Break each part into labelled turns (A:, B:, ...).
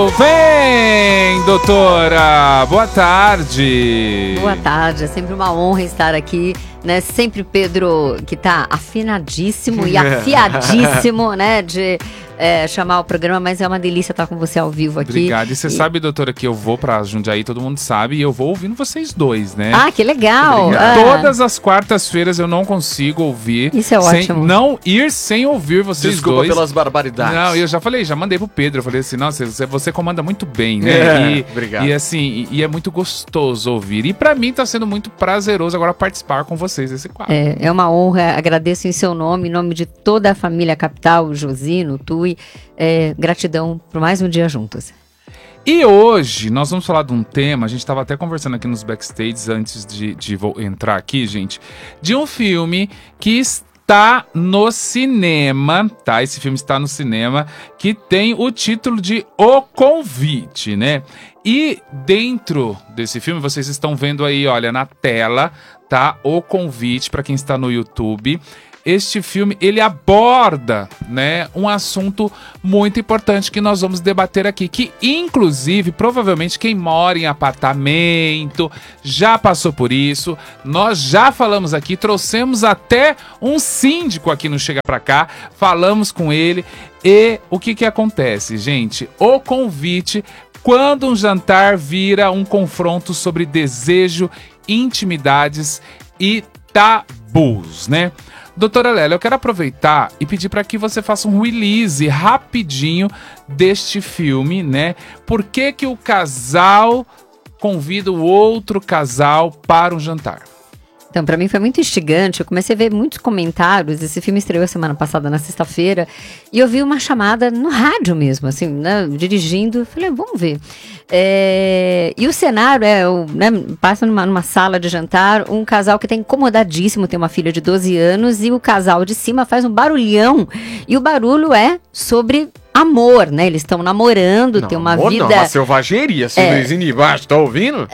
A: Vem, doutora! Boa tarde!
B: Boa tarde, é sempre uma honra estar aqui, né? Sempre Pedro, que tá afinadíssimo e afiadíssimo, né? De chamar o programa, mas é uma delícia estar com você ao vivo aqui.
A: Obrigado. E você sabe, doutora, que eu vou pra Jundiaí, todo mundo sabe, e eu vou ouvindo vocês dois, né?
B: Ah, que legal!
A: Todas as quartas-feiras eu não consigo ouvir.
B: Isso é ótimo.
A: Não ir sem ouvir vocês
C: Desculpa
A: dois.
C: pelas barbaridades.
A: Não, eu já falei, já mandei pro Pedro, eu falei assim, nossa, você comanda muito bem, né?
C: Obrigado.
A: E assim, e é muito gostoso ouvir. E pra mim tá sendo muito prazeroso agora participar com vocês desse quadro.
B: É uma honra, agradeço em seu nome, em nome de toda a família Capital, Josino, Tui, gratidão por mais um dia juntos.
A: E hoje nós vamos falar de um tema, a gente estava até conversando aqui nos backstages antes de entrar aqui, gente, de um filme que está no cinema, tá? Esse filme está no cinema, que tem o título de O Convite, né? E dentro desse filme, vocês estão vendo aí, olha, na tela, tá? O Convite, para quem está no YouTube. Este filme, ele aborda, né, um assunto muito importante que nós vamos debater aqui, que inclusive, provavelmente, quem mora em apartamento já passou por isso. Nós já falamos aqui, trouxemos até um síndico aqui no Chega Pra Cá, falamos com ele. E o que acontece, gente? O convite, quando um jantar vira um confronto sobre desejo, intimidades e tabus, né? Doutora Lélia, eu quero aproveitar e pedir para que você faça um release rapidinho deste filme, né? Por que que o casal convida o outro casal para um jantar?
B: Então, pra mim foi muito instigante, eu comecei a ver muitos comentários, esse filme estreou semana passada, na sexta-feira, e eu vi uma chamada no rádio mesmo, assim, né, dirigindo, falei, vamos ver. E o cenário passa numa sala de jantar, um casal que tá incomodadíssimo, tem uma filha de 12 anos, e o casal de cima faz um barulhão, e o barulho é sobre amor, né? Eles estão namorando, tem uma vida...
C: Não, uma selvageria, assim, vizinho de baixo, tá ouvindo?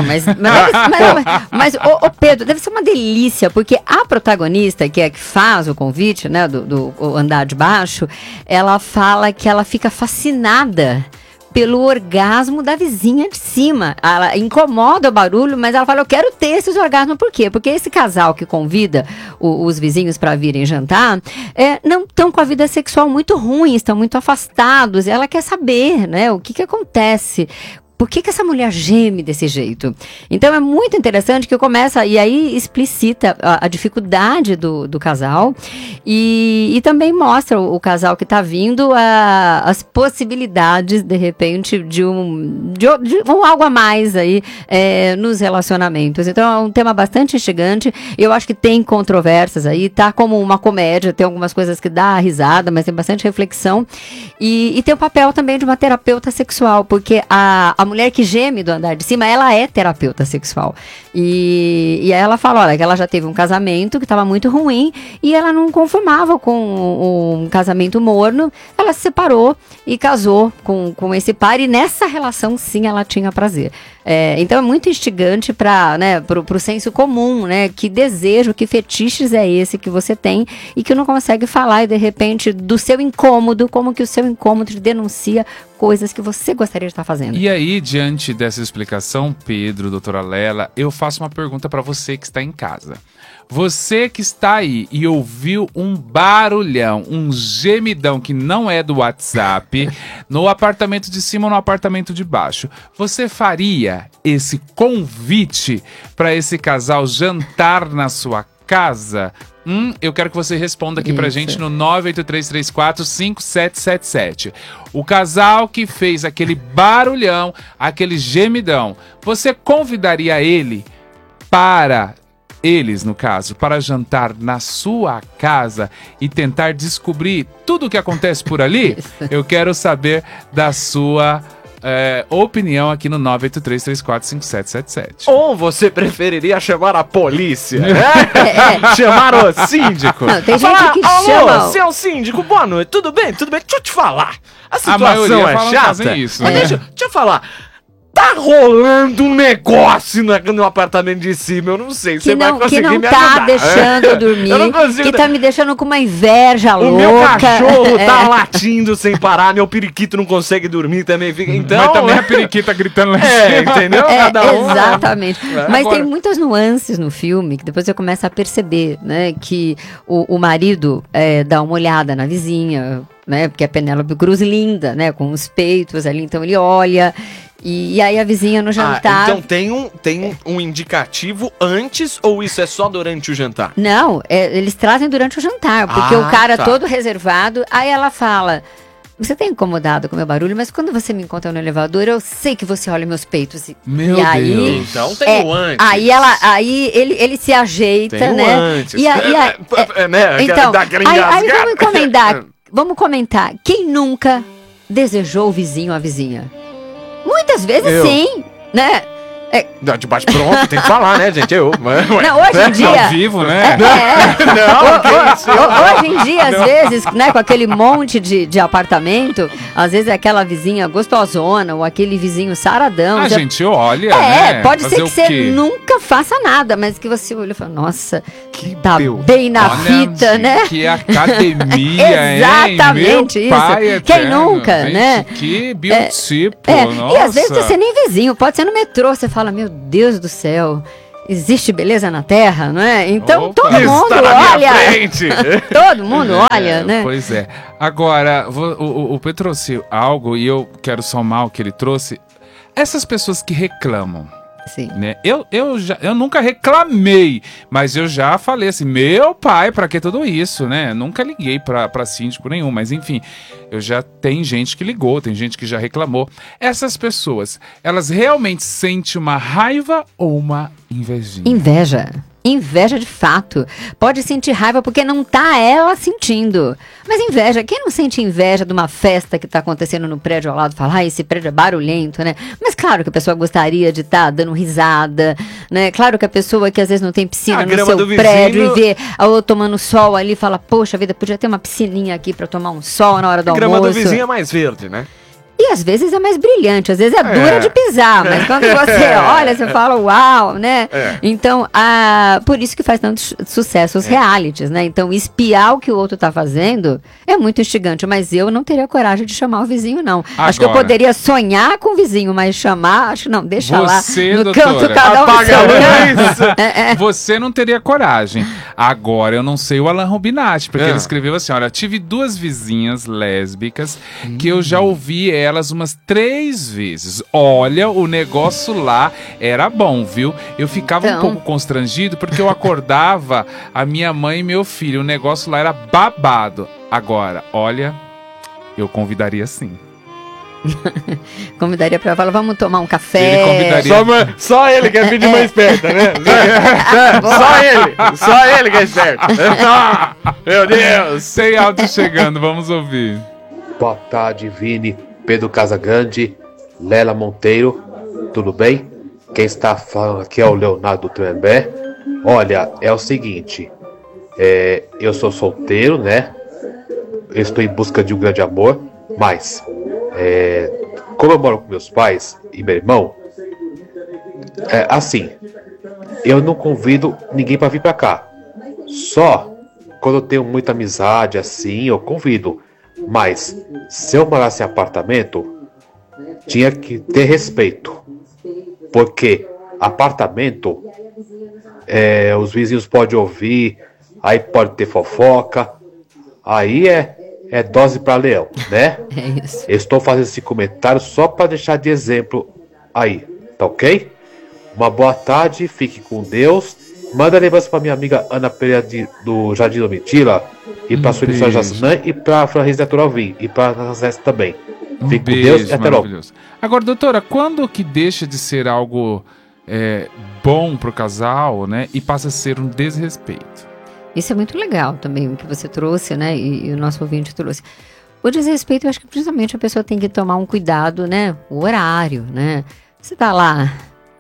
B: Mas ô Pedro, deve ser uma delícia, porque a protagonista, que faz o convite, né, do andar de baixo, ela fala que ela fica fascinada pelo orgasmo da vizinha de cima. Ela incomoda o barulho, mas ela fala, eu quero ter esses orgasmos. Por quê? Porque esse casal que convida os vizinhos para virem jantar, não estão com a vida sexual muito ruim, estão muito afastados. Ela quer saber, né, o que acontece. Por que essa mulher geme desse jeito? Então é muito interessante que começa, e aí explicita a dificuldade do casal e também mostra o casal que está vindo as possibilidades, de repente, de algo a mais aí nos relacionamentos. Então é um tema bastante instigante. Eu acho que tem controvérsias aí, tá como uma comédia, tem algumas coisas que dá risada, mas tem bastante reflexão. E tem o papel também de uma terapeuta sexual, porque a mulher que geme do andar de cima, ela é terapeuta sexual. E aí ela fala, olha, que ela já teve um casamento que estava muito ruim e ela não conformava com um casamento morno. Ela se separou e casou com esse par e nessa relação, sim, ela tinha prazer. Então é muito instigante pro senso comum, né? Que desejo, que fetiches é esse que você tem e que não consegue falar e de repente do seu incômodo, como que o seu incômodo te denuncia coisas que você gostaria de estar fazendo.
A: E aí, diante dessa explicação, Pedro, doutora Lela, eu faço uma pergunta para você que está em casa. Você que está aí e ouviu um barulhão, um gemidão que não é do WhatsApp, no apartamento de cima ou no apartamento de baixo, você faria esse convite para esse casal jantar na sua casa? Eu quero que você responda aqui pra gente no 983345777. O casal que fez aquele barulhão, aquele gemidão, você convidaria eles, no caso, para jantar na sua casa e tentar descobrir tudo o que acontece por ali? Eu quero saber da sua opinião aqui no 983345777.
C: Ou você preferiria chamar a polícia? Chamar o síndico?
B: Não, tem gente que chama...
C: Alô, seu síndico, boa noite, tudo bem? Deixa eu te falar. A situação é chata.
A: isso,
C: Mas
A: né?
C: deixa eu falar. tá rolando um negócio no apartamento de cima, eu não sei. Você vai conseguir
B: que não
C: me
B: tá
C: ajudar.
B: deixando eu dormir,
C: Eu não consigo.
B: que tá me deixando com uma inveja louca.
C: O meu cachorro tá latindo sem parar, meu periquito não consegue dormir também. Fica... Então,
A: Mas também a periquita gritando lá em cima.
C: entendeu? Cada um,
B: exatamente. Mas
A: Agora-
B: tem muitas nuances no filme que depois você começa a perceber, né? Que o marido dá uma olhada na vizinha, né? Porque a Penélope Cruz linda, né? Com os peitos ali, então ele olha. E aí a vizinha no jantar...
C: então tem um indicativo antes ou isso é só durante o jantar?
B: Não, eles trazem durante o jantar, porque o cara
C: tá.
B: todo reservado, aí ela fala... Você tá incomodado com o meu barulho, mas quando você me encontra no elevador, eu sei que você olha meus peitos.
A: Meu
B: aí,
A: Deus.
C: Então tem o antes.
B: Aí ele se ajeita,
C: Tem o
B: né?
C: antes.
B: Né? Então, aí vamos comentar. Quem nunca desejou o vizinho ou a vizinha? Muitas vezes sim, né?
C: De baixo pronto, tem que falar, né, gente?
B: Não, hoje em dia...
A: Ao vivo, né?
B: Hoje em dia, às vezes, né, com aquele monte de apartamento, às vezes é aquela vizinha gostosona ou aquele vizinho saradão.
A: A gente olha, né?
B: Pode
A: Fazer
B: ser
A: o
B: que você
A: quê?
B: nunca faça nada, mas que você olha e fala, nossa,
C: Que
B: tá
C: Deus.
B: bem na
A: Olha,
B: fita, né?
A: Que academia,
B: Exatamente
A: hein?
B: isso.
A: Meu pai
B: Quem
A: eterno.
B: nunca,
A: Gente,
B: né?
A: Que biotipo,
B: E
A: nossa.
B: às vezes você nem vizinho, pode ser no metrô, você fala, meu Deus do céu, existe beleza na Terra, não é? Então
A: Opa.
B: todo mundo
C: Está na minha
B: olha,
C: frente.
B: todo mundo olha, né?
A: Pois é. Agora, o Pedro trouxe algo e eu quero somar o que ele trouxe. Essas pessoas que reclamam,
B: Sim.
A: né? Eu nunca reclamei, mas eu já falei assim, meu pai, pra que tudo isso, né? Nunca liguei pra síndico nenhum, mas enfim, tem gente que ligou, tem gente que já reclamou. Essas pessoas, elas realmente sentem uma raiva ou uma invejinha?
B: Inveja. Inveja de fato. Pode sentir raiva porque não tá ela sentindo. Mas inveja, quem não sente inveja de uma festa que tá acontecendo no prédio ao lado, fala, esse prédio é barulhento, né? Mas claro que a pessoa gostaria de estar dando risada, né? Claro que a pessoa que às vezes não tem piscina no seu prédio e vê a outra tomando sol ali, fala, poxa vida, podia ter uma piscininha aqui pra tomar um sol na hora do
C: A
B: almoço.
C: grama do vizinho é mais verde, né?
B: E às vezes é mais brilhante, às vezes é dura de pisar, mas quando você olha, você fala, uau, né? Então, por isso que faz tanto sucesso os realities, né? Então, espiar o que o outro tá fazendo é muito instigante, mas eu não teria coragem de chamar o vizinho, não. Acho que eu
A: Agora.
B: poderia sonhar com o vizinho, mas chamar, acho que não, deixa
A: Você,
B: lá no
A: doutora,
B: canto, cada um no
C: apaga
B: seu
C: a
B: canto.
C: luz.
A: Você não teria coragem. Agora, eu não sei o Alan Rubinatti, porque ele escreveu assim, olha, tive 2 vizinhas lésbicas que eu já ouvi elas umas 3 vezes. Olha, o negócio lá era bom, viu? Eu ficava um pouco constrangido porque eu acordava a minha mãe e meu filho. O negócio lá era babado. Agora, olha, eu convidaria sim.
B: Convidaria pra falar, vamos tomar um café.
A: Ele convidaria.
C: Só ele que é filho de mãe esperta, né? Só ele que é esperto. Meu Deus.
A: Tem áudio chegando, vamos ouvir.
D: Boa tarde, Vini, Pedro Casagrande, Lela Monteiro, tudo bem? Quem está falando aqui é o Leonardo Trembé. Olha, é o seguinte, eu sou solteiro, né? Eu estou em busca de um grande amor, mas como eu moro com meus pais e meu irmão, assim, eu não convido ninguém para vir para cá. Só quando eu tenho muita amizade, assim, eu convido. Mas se eu morasse em apartamento, tinha que ter respeito. Porque apartamento, os vizinhos podem ouvir, aí pode ter fofoca, aí é dose para leão, né?
B: É isso.
D: Eu estou fazendo esse comentário só para deixar de exemplo aí, tá ok? Uma boa tarde, fique com Deus. Manda lembrança para minha amiga Ana Pereira do Jardim do Mentira, e para a sua emissora Jassinã, e para a Franrisa Natural Vim, e para a Nazés também. Fique com Deus e até logo.
A: Agora, doutora, quando que deixa de ser algo bom pro casal, né, e passa a ser um desrespeito?
B: Isso é muito legal também, o que você trouxe, né? E o nosso ouvinte trouxe. O desrespeito, eu acho que principalmente a pessoa tem que tomar um cuidado, né? O horário, né? Você tá lá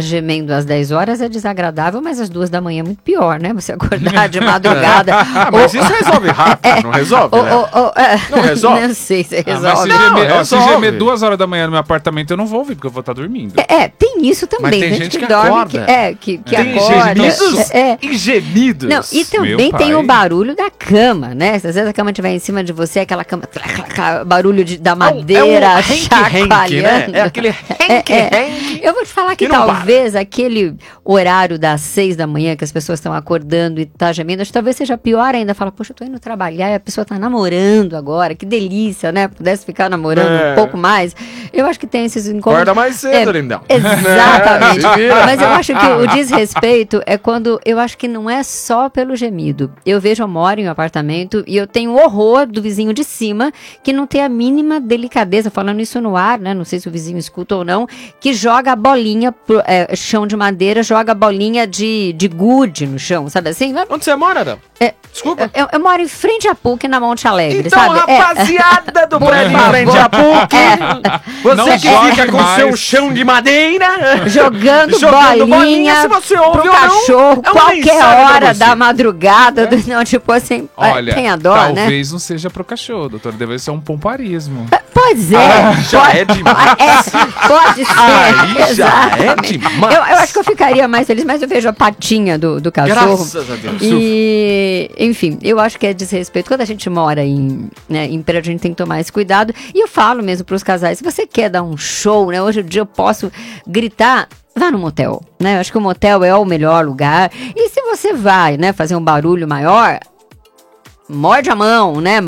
B: gemendo às 10 horas é desagradável, mas às 2 da manhã é muito pior, né? Você acordar de madrugada.
C: Mas isso resolve rápido, não resolve, né? Não resolve?
B: Não sei se
A: Mas
B: resolve.
A: se gemer 2 horas da manhã no meu apartamento, eu não vou ouvir, porque eu vou estar dormindo.
B: Tem isso também.
C: Mas tem gente que
B: dorme,
C: acorda.
B: que
C: Tem
B: acorda.
C: gemidos e gemidos.
B: Não, e também
A: Meu
B: tem
A: pai.
B: o barulho da cama, né? Se às vezes a cama estiver em cima de você, aquela cama, barulho da madeira chacoalhando.
C: Né? É aquele henk.
B: Eu vou te falar que
C: Que não
B: talvez aquele horário das 6 da manhã que as pessoas estão acordando e tá gemendo, acho que talvez seja pior ainda. Fala, poxa, eu tô indo trabalhar e a pessoa tá namorando agora, que delícia, né? Pudesse ficar namorando um pouco mais. Eu acho que tem esses incômodos.
C: Acorda mais cedo, lindão.
B: Exatamente.
C: Se vira.
B: Mas eu acho que o desrespeito é quando, eu acho que não é só pelo gemido. Eu moro em um apartamento e eu tenho horror do vizinho de cima que não tem a mínima delicadeza, falando isso no ar, né? Não sei se o vizinho escuta ou não, que joga a bolinha pro chão de madeira, joga a bolinha de gude no chão, sabe assim?
C: Onde você mora, Adão? Desculpa.
B: Eu moro em frente à PUC, na Monte Alegre,
C: Então,
B: sabe?
C: rapaziada do prédio em frente à PUC, você
A: Não
C: que
A: jogue
C: fica com
A: mais.
C: seu chão de madeira,
B: Jogando bolinha
C: se você
B: pro
C: ouve ou não,
B: cachorro,
C: é uma
B: qualquer
C: mensagem pra
B: hora
C: você.
B: da madrugada. Não, tipo assim,
A: Olha,
B: tem a dó, né?
A: talvez não seja pro cachorro, doutor. Deve ser um pomparismo.
B: Pois é.
C: Já é demais.
B: Pode ser.
C: Aí já é
B: exatamente.
C: demais.
B: Eu acho que eu ficaria mais feliz, mas eu vejo a patinha do cachorro.
C: Graças a Deus.
B: E, enfim, eu acho que é desrespeito. Quando a gente mora em prédio, a gente tem que tomar esse cuidado. E eu falo mesmo pros casais, se você quer dar um show, né? Hoje em dia eu posso gritar, vá no motel, né? Eu acho que o motel é o melhor lugar. E se você vai, né, fazer um barulho maior, morde a mão, né?